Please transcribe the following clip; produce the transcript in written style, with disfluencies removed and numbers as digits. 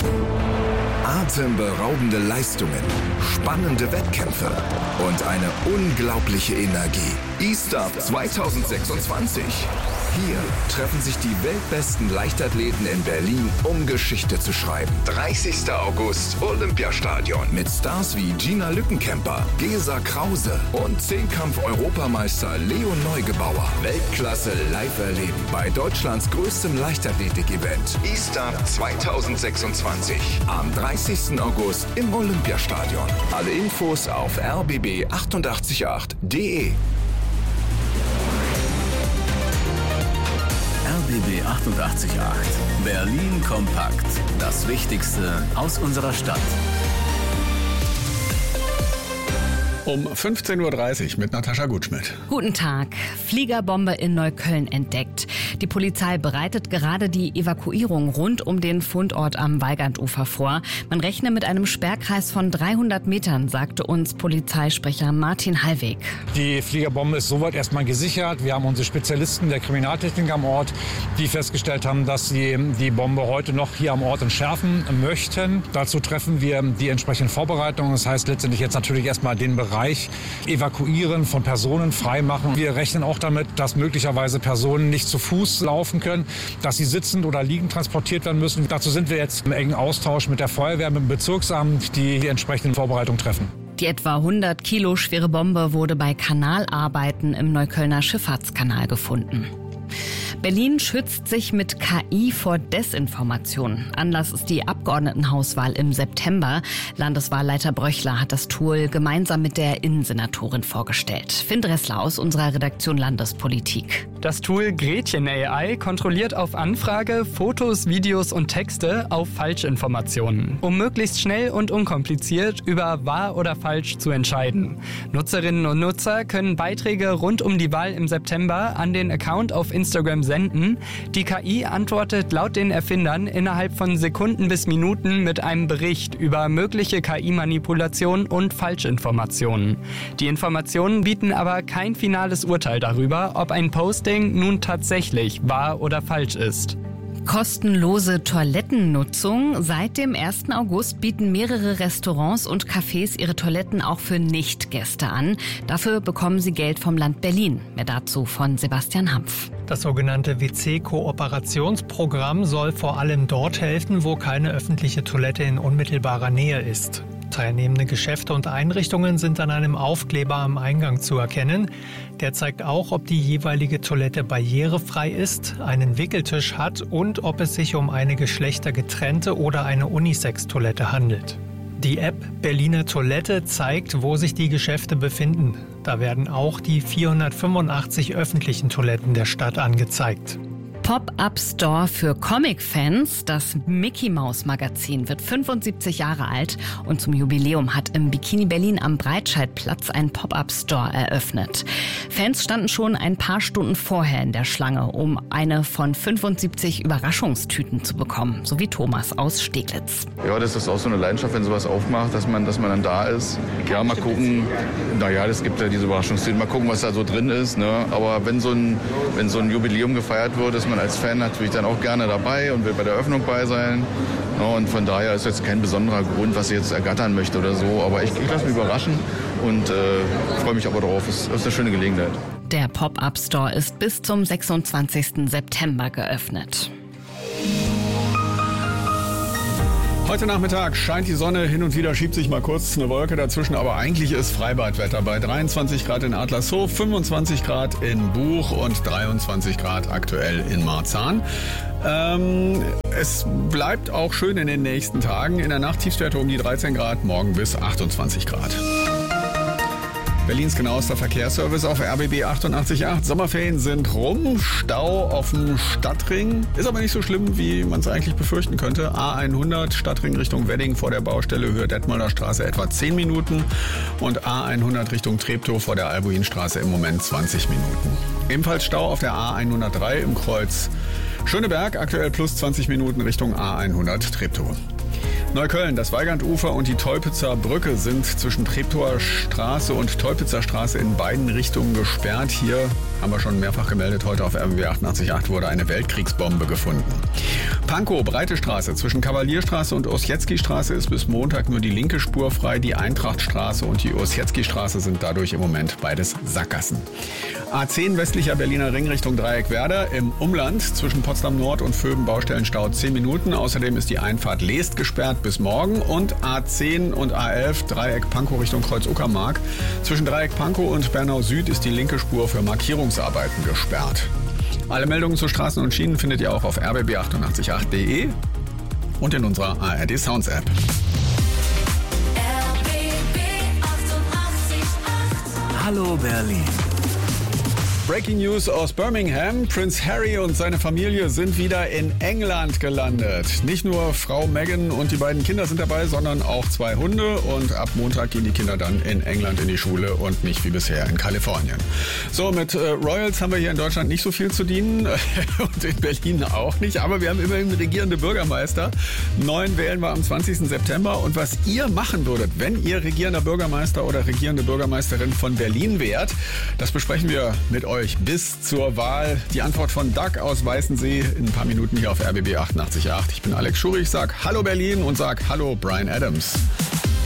Atemberaubende Leistungen, spannende Wettkämpfe und eine unglaubliche Energie. E-Start 2026. Hier treffen sich die weltbesten Leichtathleten in Berlin, um Geschichte zu schreiben. 30. August, Olympiastadion. Mit Stars wie Gina Lückenkämper, Gesa Krause und Zehnkampf-Europameister Leo Neugebauer. Weltklasse live erleben bei Deutschlands größtem Leichtathletik-Event. E-Start 2026. Am 30. August im Olympiastadion. Alle Infos auf rbb888.de. RBB 88.8. Berlin kompakt. Das Wichtigste aus unserer Stadt. Um 15.30 Uhr mit Natascha Gutschmidt. Guten Tag. Fliegerbombe in Neukölln entdeckt. Die Polizei bereitet gerade die Evakuierung rund um den Fundort am Weigandufer vor. Man rechne mit einem Sperrkreis von 300 Metern, sagte uns Polizeisprecher Martin Hallweg. Die Fliegerbombe ist soweit erstmal gesichert. Wir haben unsere Spezialisten der Kriminaltechnik am Ort, die festgestellt haben, dass sie die Bombe heute noch hier am Ort entschärfen möchten. Dazu treffen wir die entsprechenden Vorbereitungen. Das heißt letztendlich jetzt natürlich erstmal den Bereich evakuieren, von Personen freimachen. Wir rechnen auch damit, dass möglicherweise Personen nicht zu Fuß laufen können, dass sie sitzend oder liegend transportiert werden müssen. Dazu sind wir jetzt im engen Austausch mit der Feuerwehr, mit dem Bezirksamt, die entsprechenden Vorbereitungen treffen. Die etwa 100 Kilo schwere Bombe wurde bei Kanalarbeiten im Neuköllner Schifffahrtskanal gefunden. Berlin schützt sich mit KI vor Desinformation. Anlass ist die Abgeordnetenhauswahl im September. Landeswahlleiter Bröchler hat das Tool gemeinsam mit der Innensenatorin vorgestellt. Finn Dressler aus unserer Redaktion Landespolitik. Das Tool Gretchen AI kontrolliert auf Anfrage Fotos, Videos und Texte auf Falschinformationen, um möglichst schnell und unkompliziert über wahr oder falsch zu entscheiden. Nutzerinnen und Nutzer können Beiträge rund um die Wahl im September an den Account auf Instagram senden. Die KI antwortet laut den Erfindern innerhalb von Sekunden bis Minuten mit einem Bericht über mögliche KI-Manipulationen und Falschinformationen. Die Informationen bieten aber kein finales Urteil darüber, ob ein Posting nun tatsächlich wahr oder falsch ist. Kostenlose Toilettennutzung. Seit dem 1. August bieten mehrere Restaurants und Cafés ihre Toiletten auch für Nichtgäste an. Dafür bekommen sie Geld vom Land Berlin. Mehr dazu von Sebastian Hampf. Das sogenannte WC-Kooperationsprogramm soll vor allem dort helfen, wo keine öffentliche Toilette in unmittelbarer Nähe ist. Teilnehmende Geschäfte und Einrichtungen sind an einem Aufkleber am Eingang zu erkennen. Der zeigt auch, ob die jeweilige Toilette barrierefrei ist, einen Wickeltisch hat und ob es sich um eine geschlechtergetrennte oder eine Unisex-Toilette handelt. Die App Berliner Toilette zeigt, wo sich die Geschäfte befinden. Da werden auch die 485 öffentlichen Toiletten der Stadt angezeigt. Pop-Up-Store für Comic-Fans. Das Mickey-Maus-Magazin wird 75 Jahre alt und zum Jubiläum hat im Bikini Berlin am Breitscheidplatz ein Pop-Up-Store eröffnet. Fans standen schon ein paar Stunden vorher in der Schlange, um eine von 75 Überraschungstüten zu bekommen, so wie Thomas aus Steglitz. Ja, das ist auch so eine Leidenschaft, wenn sowas aufmacht, dass man dann da ist. Ja, mal gucken, es gibt ja diese Überraschungstüten, mal gucken, was da so drin ist. Ne? Aber wenn so ein Jubiläum gefeiert wird, ist man als Fan natürlich dann auch gerne dabei und will bei der Eröffnung bei sein. Ja, und von daher ist jetzt kein besonderer Grund, was ich jetzt ergattern möchte oder so. Aber ich lasse mich überraschen und freue mich aber darauf. Es ist eine schöne Gelegenheit. Der Pop-Up-Store ist bis zum 26. September geöffnet. Heute Nachmittag scheint die Sonne, hin und wieder schiebt sich mal kurz eine Wolke dazwischen, aber eigentlich ist Freibadwetter bei 23 Grad in Adlershof, 25 Grad in Buch und 23 Grad aktuell in Marzahn. Es bleibt auch schön in den nächsten Tagen. In der Nacht Tiefstwerte um die 13 Grad, morgen bis 28 Grad. Berlins genauester Verkehrsservice auf RBB 88.8. Sommerferien sind rum, Stau auf dem Stadtring. Ist aber nicht so schlimm, wie man es eigentlich befürchten könnte. A100 Stadtring Richtung Wedding vor der Baustelle Höhe Detmolder Straße etwa 10 Minuten und A100 Richtung Treptow vor der Albuinstraße im Moment 20 Minuten. Ebenfalls Stau auf der A103 im Kreuz Schöneberg, aktuell plus 20 Minuten Richtung A100 Treptow. Neukölln, das Weigandufer und die Teupitzer Brücke sind zwischen Treptower Straße und Teupitzer Straße in beiden Richtungen gesperrt. Hier haben wir schon mehrfach gemeldet, heute auf RBB 88.8 wurde eine Weltkriegsbombe gefunden. Pankow, Breite Straße, zwischen Kavalierstraße und Ossietzky-Straße ist bis Montag nur die linke Spur frei. Die Eintrachtstraße und die Ossietzky-Straße sind dadurch im Moment beides Sackgassen. A10 westlicher Berliner Ring Richtung Dreieckwerder im Umland zwischen Potsdam Nord und Vöben Baustellenstau 10 Minuten. Außerdem ist die Einfahrt Leest gesperrt bis morgen und A10 und A11 Dreieck Pankow Richtung Kreuz-Uckermark. Zwischen Dreieck Pankow und Bernau Süd ist die linke Spur für Markierungsarbeiten gesperrt. Alle Meldungen zu Straßen und Schienen findet ihr auch auf rbb888.de und in unserer ARD Sounds App. Hallo Berlin. Breaking News aus Birmingham. Prince Harry und seine Familie sind wieder in England gelandet. Nicht nur Frau Meghan und die beiden Kinder sind dabei, sondern auch 2 Hunde. Und ab Montag gehen die Kinder dann in England in die Schule und nicht wie bisher in Kalifornien. So, mit Royals haben wir hier in Deutschland nicht so viel zu dienen und in Berlin auch nicht. Aber wir haben immerhin regierende Bürgermeister. 9 wählen wir am 20. September. Und was ihr machen würdet, wenn ihr regierender Bürgermeister oder regierende Bürgermeisterin von Berlin wärt, das besprechen wir mit euch bis zur Wahl. Die Antwort von Doug aus Weißensee in ein paar Minuten hier auf RBB 88.8. Ich bin Alex Schurich, sag Hallo Berlin und sag Hallo Bryan Adams.